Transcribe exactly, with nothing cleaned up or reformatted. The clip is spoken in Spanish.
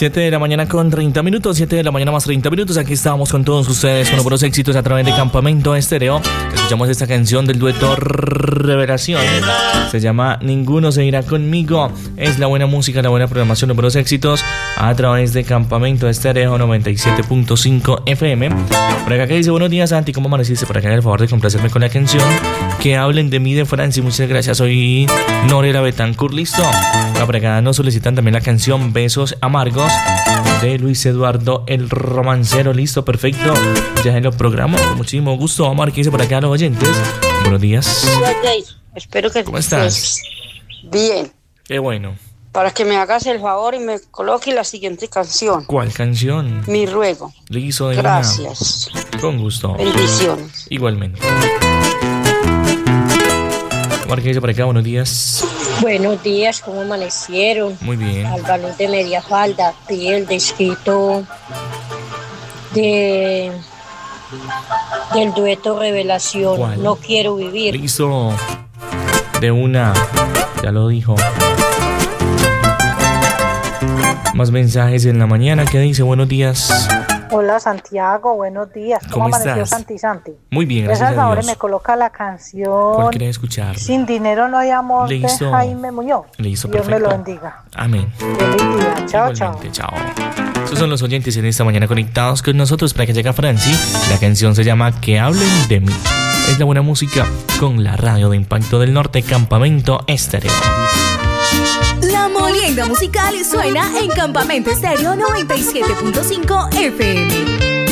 siete de la mañana con treinta minutos, siete de la mañana más treinta minutos. Aquí estamos con todos ustedes con buenos éxitos a través de Campamento Estéreo. Escuchamos esta canción del dueto Revelación. Se llama Ninguno se irá conmigo. Es la buena música, la buena programación, los buenos éxitos a través de Campamento Estéreo noventa y siete punto cinco F M. Por acá que dice: buenos días, Santi, ¿cómo amaneciste? Por acá el favor de complacerme con la canción Que hablen de mí de Francia. Muchas gracias. Soy Norela Betancourt. Listo. Por acá nos solicitan también la canción Besos Amargos de Luis Eduardo el Romancero. Listo, perfecto. Ya lo programo con muchísimo gusto. Omar, ¿qué dice por acá a los oyentes? Buenos días. Espero que ¿Cómo estás? Bien. Qué bueno. Para que me hagas el favor y me coloque la siguiente canción. ¿Cuál canción? Mi ruego. Listo, de Gracias. Una. Con gusto. Bendiciones. Igualmente. Omar, ¿qué dice por acá? Buenos días. Buenos días, ¿cómo amanecieron? Muy bien. Al balón de media falda, piel de escrito de del dueto Revelación. ¿Cuál? No quiero vivir. Listo. De una. Ya lo dijo. Más mensajes en la mañana. ¿Qué dice? Buenos días. Hola Santiago, buenos días. ¿Cómo ¿Cómo, amaneció estás? Santi Santi? Muy bien, gracias Gracias a ahora Dios. me coloca la canción ¿Cuál quieres escuchar? Sin dinero no hay amor de Listo. Jaime Muñoz. Listo, Dios perfecto. me lo bendiga. Amén. Feliz día. Chao, Igualmente, chao. Estos son los oyentes en esta mañana conectados con nosotros para que llegue Franci. La canción se llama Que hablen de mí. Es la buena música con la radio de Impacto del Norte, Campamento Estéreo. La molienda musical suena en Campamento Estéreo noventa y siete punto cinco F M.